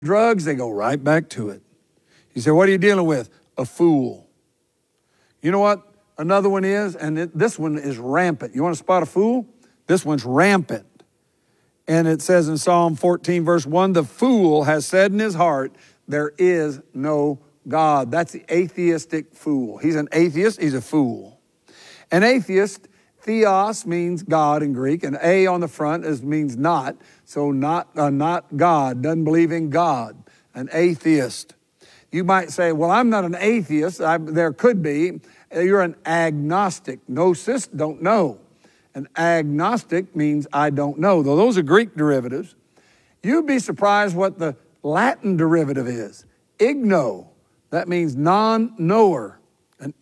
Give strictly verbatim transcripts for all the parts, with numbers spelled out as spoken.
drugs, they go right back to it. You say, what are you dealing with? A fool. You know what another one is? And it, this one is rampant. You want to spot a fool? This one's rampant. And it says in Psalm fourteen, verse one, the fool has said in his heart, there is no God. That's the atheistic fool. He's an atheist, he's a fool. An atheist, theos means God in Greek, and a on the front is, means not. So not, uh, not God, doesn't believe in God. An atheist. You might say, well, I'm not an atheist. I, there could be. You're an agnostic. Gnosis, don't know. An agnostic means I don't know. Though those are Greek derivatives. You'd be surprised what the Latin derivative is. Igno. That means non-knower. An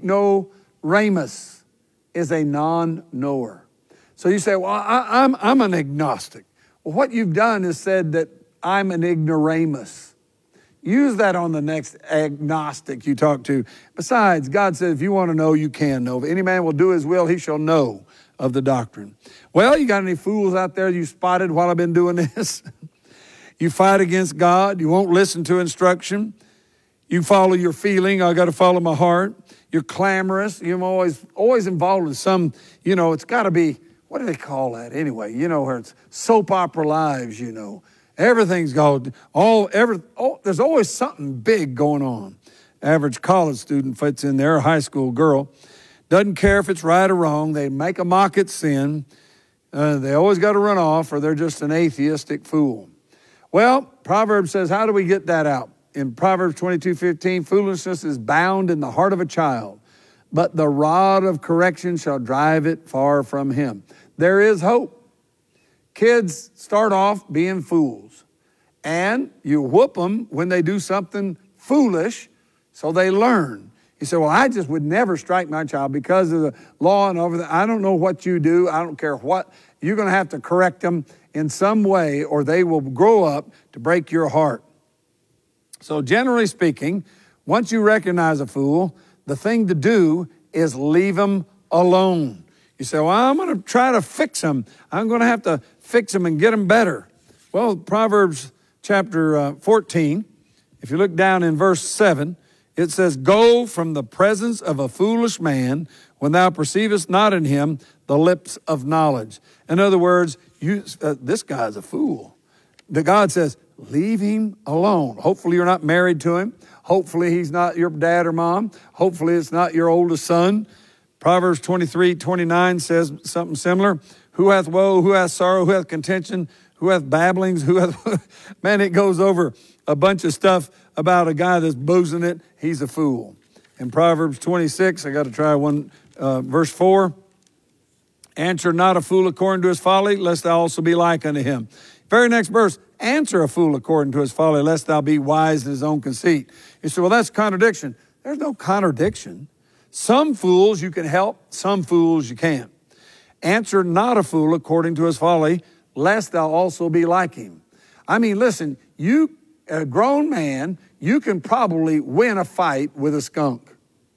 ignoramus is a non-knower. So you say, well, I, I'm, I'm an agnostic. Well, what you've done is said that I'm an ignoramus. Use that on the next agnostic you talk to. Besides, God said, if you want to know, you can know. If any man will do his will, he shall know of the doctrine. Well, you got any fools out there you spotted while I've been doing this? You fight against God. You won't listen to instruction. You follow your feeling. I got to follow my heart. You're clamorous. You're always, always involved in some, you know, it's got to be, what do they call that anyway? You know, where it's soap opera lives, you know. Everything's going, all, every, oh, there's always something big going on. Average college student fits in there, a high school girl. Doesn't care if it's right or wrong. They make a mock at sin. Uh, they always got to run off, or they're just an atheistic fool. Well, Proverbs says, how do we get that out? In Proverbs twenty-two fifteen, foolishness is bound in the heart of a child, but the rod of correction shall drive it far from him. There is hope. Kids start off being fools, and you whoop them when they do something foolish, so they learn. You say, well, I just would never strike my child because of the law and over there. I don't know what you do. I don't care what. You're going to have to correct them in some way, or they will grow up to break your heart. So generally speaking, once you recognize a fool, the thing to do is leave them alone. You say, well, I'm going to try to fix them. I'm going to have to fix them and get them better. Well, Proverbs chapter uh, fourteen, if you look down in verse seven, it says, go from the presence of a foolish man when thou perceivest not in him the lips of knowledge. In other words, you, uh, this guy's a fool. The God says, leave him alone. Hopefully you're not married to him. Hopefully he's not your dad or mom. Hopefully it's not your oldest son. Proverbs twenty-three twenty-nine says something similar. Who hath woe, who hath sorrow, who hath contention, who hath babblings, who hath... Man, it goes over a bunch of stuff about a guy that's boozing it. He's a fool. In Proverbs twenty-six, I got to try one, uh, verse four. Answer not a fool according to his folly, lest thou also be like unto him. Very next verse, answer a fool according to his folly, lest thou be wise in his own conceit. You say, well, that's contradiction. There's no contradiction. Some fools you can help, some fools you can't. Answer not a fool according to his folly, lest thou also be like him. I mean, listen, you, a grown man, you can probably win a fight with a skunk.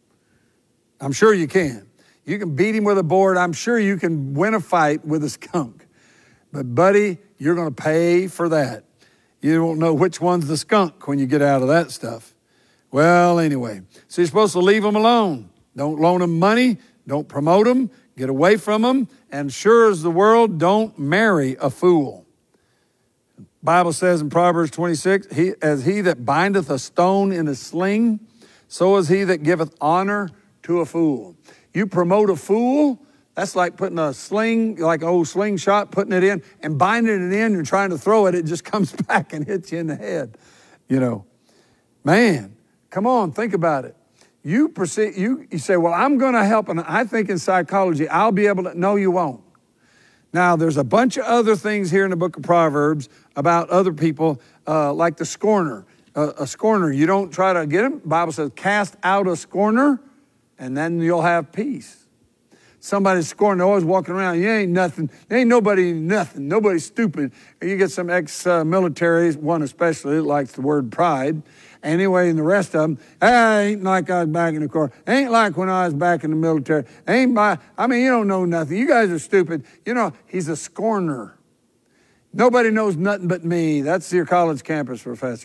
I'm sure you can. You can beat him with a board. I'm sure you can win a fight with a skunk. But buddy, you're going to pay for that. You won't know which one's the skunk when you get out of that stuff. Well, anyway, so you're supposed to leave them alone. Don't loan them money. Don't promote them. Get away from them. And sure as the world, don't marry a fool. The Bible says in Proverbs twenty-six, he, as he that bindeth a stone in a sling, so is he that giveth honor to a fool. You promote a fool, that's like putting a sling, like an old slingshot, putting it in and binding it in and trying to throw it. It just comes back and hits you in the head. You know, man, come on, think about it. You perceive, you, you say, well, I'm going to help. And I think in psychology, I'll be able to. No, you won't. Now, there's a bunch of other things here in the book of Proverbs about other people, uh, like the scorner. Uh, a scorner, you don't try to get him. The Bible says, cast out a scorner, and then you'll have peace. Somebody's scorning, they're always walking around. You ain't nothing. There ain't nobody nothing. Nobody's stupid. You get some ex-militaries, one especially that likes the word pride. Anyway, and the rest of them, ah, ain't like I was back in the Corps. Ain't like when I was back in the military. Ain't my, I mean, you don't know nothing. You guys are stupid. You know, he's a scorner. Nobody knows nothing but me. That's your college campus professor.